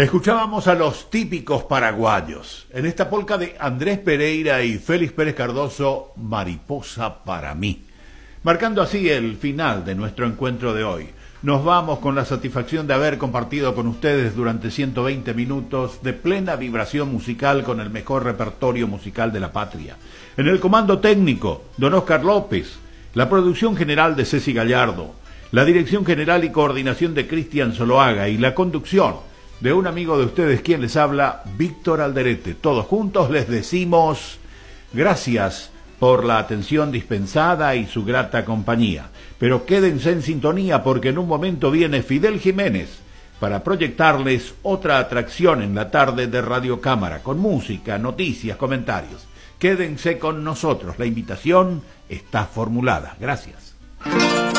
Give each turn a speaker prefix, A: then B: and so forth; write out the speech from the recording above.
A: Escuchábamos a los típicos paraguayos. En esta polca de Andrés Pereira y Félix Pérez Cardoso, Mariposa para mí. Marcando así el final de nuestro encuentro de hoy. Nos vamos con la satisfacción de haber compartido con ustedes durante 120 minutos de plena vibración musical con el mejor repertorio musical de la patria. En el comando técnico, don Oscar López. La producción general de Ceci Gallardo. La dirección general y coordinación de Cristian Zoloaga. Y la conducción de un amigo de ustedes, quien les habla, Víctor Alderete. Todos juntos les decimos gracias por la atención dispensada y su grata compañía. Pero quédense en sintonía porque en un momento viene Fidel Jiménez para proyectarles otra atracción en la tarde de Radio Cámara, con música, noticias, comentarios. Quédense con nosotros, la invitación está formulada. Gracias.